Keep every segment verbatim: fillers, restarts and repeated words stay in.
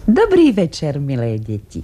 Dobrý večer, milé deti.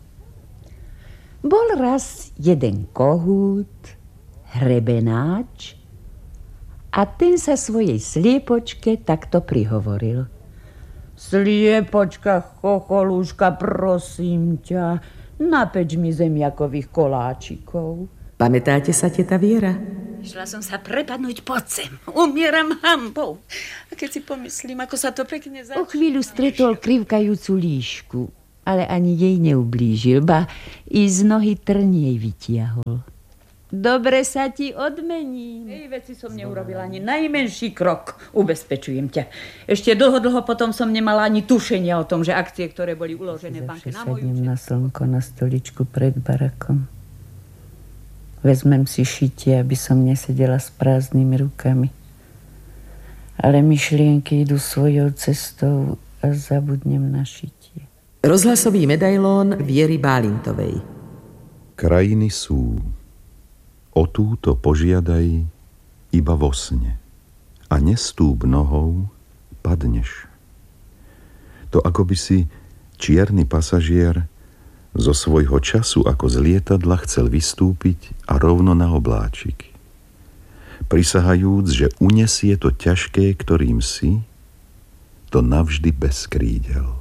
Bol raz jeden kohút, hrebenáč, a ten sa svojej sliepočke takto prihovoril. Sliepočka, chocholúška, prosím ťa, napeč mi zemiakových koláčikov. Pamätáte sa, teta Viera? Šla som sa prepadnúť pod zem. Umieram hanbou. A keď si pomyslím, ako sa to pekne začína. O chvíľu stretol krivkajúcu líšku, ale ani jej neublížil, ba i z nohy trň jej vytiahol. Dobre sa ti odmením. Ej, veci som neurobila ani najmenší krok, ubezpečujem ťa. Ešte dlho, dlho potom som nemala ani tušenia o tom, že akcie, ktoré boli uložené v banke na moju účet. Na slnko na stoličku pred barakom. Vezmem si šitie, aby som nesedela s prázdnymi rukami. Ale myšlienky idú svojou cestou a zabudnem na šitie. Rozhlasový medailón Viery Bálintovej. Krajiny sú. O túto požiadaj iba vo sne. A nestúp nohou, padneš. To ako by si čierny pasažier zo svojho času ako z lietadla chcel vystúpiť a rovno na obláčik. Prisahajúc, že unesie to ťažké, ktorým si, to navždy bez krídel.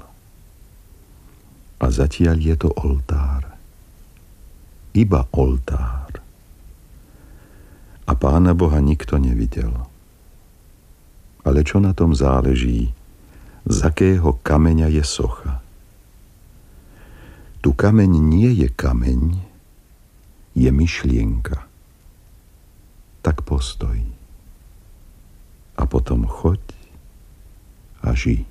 A zatiaľ je to oltár. Iba oltár. A Pána Boha nikto nevidel. Ale čo na tom záleží, z akého kameňa je socha? Tu kameň nie je kameň, je myšlienka. Tak postoj. A potom choď a žij.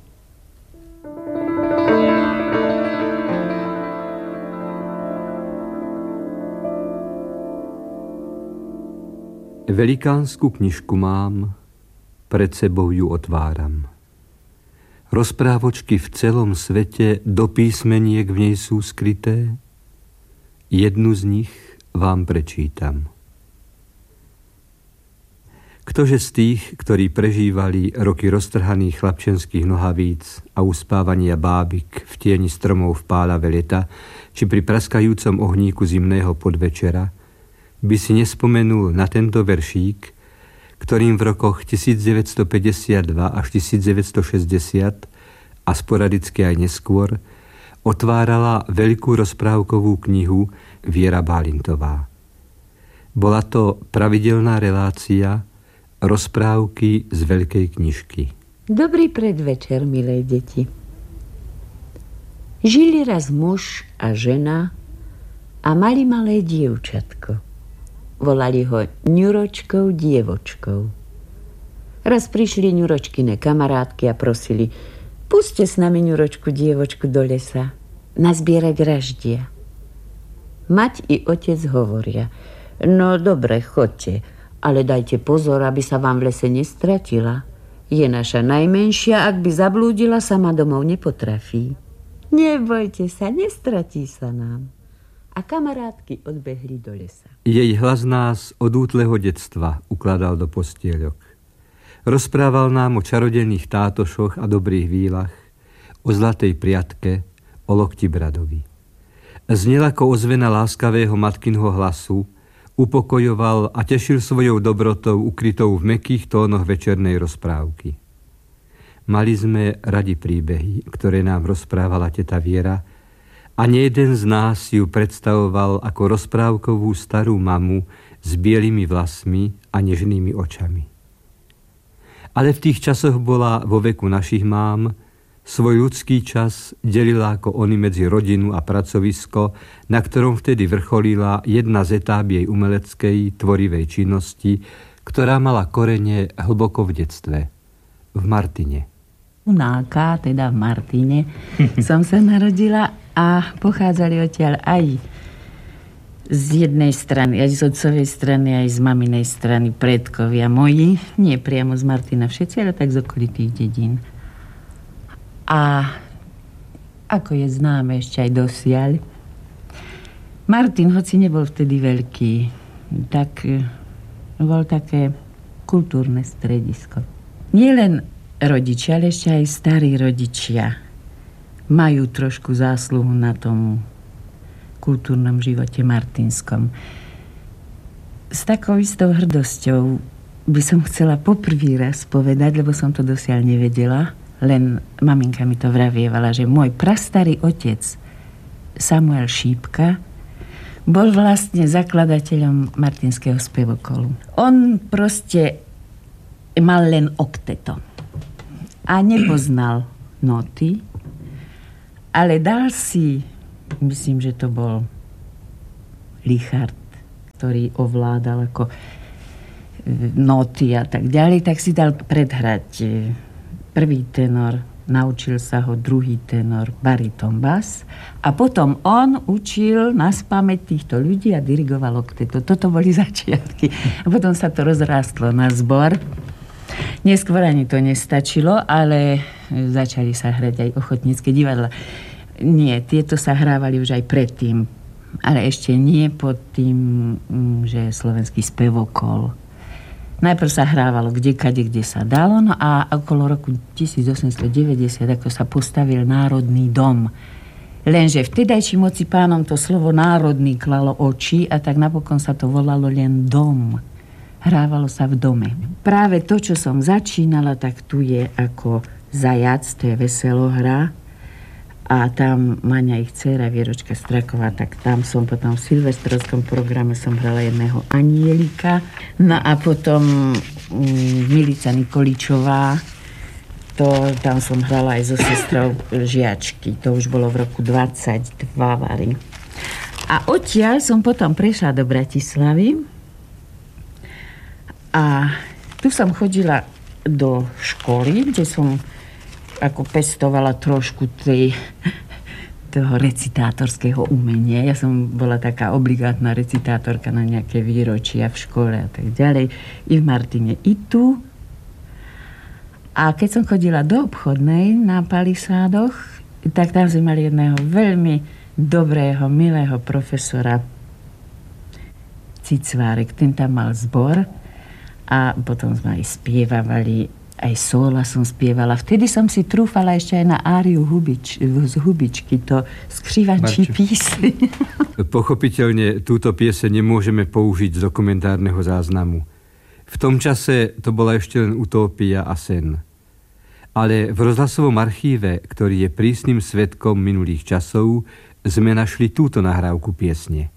Velikánsku knižku mám, pred sebou ju otváram. Rozprávočky v celom svete do písmeniek v nej sú skryté. Jednu z nich vám prečítam. Ktože z tých, ktorí prežívali roky roztrhaných chlapčenských nohavíc a uspávania bábik v tieni stromov v pálave leta, či pri praskajúcom ohníku zimného podvečera, by si nespomenul na tento veršík, ktorým v rokoch devätnásťstopäťdesiatdva až devätnásťstošesťdesiat a sporadicky aj neskôr otvárala veľkú rozprávkovú knihu Viera Bálintová. Bola to pravidelná relácia Rozprávky z veľkej knižky. Dobrý predvečer, milé deti. Žili raz muž a žena a mali malé dievčatko. Volali ho Ňuročkou dievočkou. Raz prišli Ňuročkine kamarátky a prosili: puste s nami Ňuročku dievočku do lesa nazbierať raždia. Mať i otec hovoria: no dobre, chodte, ale dajte pozor, aby sa vám v lese nestratila. Je naša najmenšia, ak by zablúdila, sama domov nepotrafí. Nebojte sa, nestratí sa nám. A kamarátky odbehli do lesa. Jej hlas nás od útleho detstva ukladal do postieľok. Rozprával nám o čarodenných tátošoch a dobrých výlach, o zlatej priatke, o lokti bradovi. Znel ako ozvena láskavého matkinho hlasu, upokojoval a tešil svojou dobrotou ukrytou v mäkkých tónoch večernej rozprávky. Mali sme radi príbehy, ktoré nám rozprávala teta Viera, a nejeden z nás ju predstavoval ako rozprávkovú starú mamu s bielými vlasmi a nežnými očami. Ale v tých časoch bola vo veku našich mám, svoj ľudský čas delila ako oni medzi rodinu a pracovisko, na ktorom vtedy vrcholila jedna z etáp jej umeleckej, tvorivej činnosti, ktorá mala korene hlboko v detstve, v Martine. U Náka, teda v Martine, som sa narodila a pochádzali odtiaľ aj z jednej strany, aj z otcovej strany, aj z maminej strany predkovia moji. Nie priamo z Martina všetci, ale tak z okolitých dedín. A ako je známe ešte aj dosiaľ, Martin, hoci nebol vtedy veľký, tak bol také kultúrne stredisko. Nie len rodičia, ale ešte aj starí rodičia majú trošku zásluhu na tom kultúrnom živote martinskom. S takou istou hrdosťou by som chcela poprvý raz povedať, lebo som to dosiaľ nevedela, len maminka mi to vravievala, že môj prastarý otec Samuel Šípka bol vlastne zakladateľom martinského spevokolu. On proste mal len okteto a nepoznal noty, ale dal si, myslím, že to bol Richard, ktorý ovládal ako noty a tak ďalej, tak si dal predhrať prvý tenor, naučil sa ho druhý tenor, bariton, bas a potom on učil naspamäť týchto ľudí a dirigoval okteto. Toto boli začiatky. A potom sa to rozrástlo na zbor. Neskôr ani to nestačilo, ale začali sa hrať aj ochotnícke divadla. Nie, tieto sa hrávali už aj predtým, ale ešte nie pod tým, že slovenský spevokol. Najprv sa hrávalo kdekade, kde sa dalo, no a okolo roku tisícosemstodeväťdesiat, ako sa postavil Národný dom. Lenže vtedajším moci pánom to slovo národný klalo oči a tak napokon sa to volalo len dom. Hrávalo sa v dome. Práve to, čo som začínala, tak tu je ako Zajac, to je veselohra. A tam Maňa ich dcéra Vieročka Straková, tak tam som potom v silvestrovskom programe som hrala jedného anielika. No a potom um, Milica Nikoličová, to tam som hrala aj so sestrou Žiačky. To už bolo v roku dvadsaťdva vary. A odtiaľ som potom prešla do Bratislavy a tu som chodila do školy, kde som ako pestovala trošku tej, toho recitátorského umenia. Ja som bola taká obligátna recitátorka na nejaké výročia v škole a tak ďalej. I v Martine, i tu. A keď som chodila do obchodnej na Palisádoch, tak tam sme mali jedného veľmi dobrého, milého profesora Cicvárek. Ten tam mal zbor a potom sme aj spievavali. Aj sóla som spievala. Vtedy som si trúfala ešte aj na áriu Hubič, z Hubičky, to Skřivančí píseň. Pochopiteľne túto pieseň nemôžeme použiť z dokumentárneho záznamu. V tom čase to bola ešte len utópia a sen. Ale v rozhlasovom archíve, ktorý je prísnym svedkom minulých časov, sme našli túto nahrávku piesne.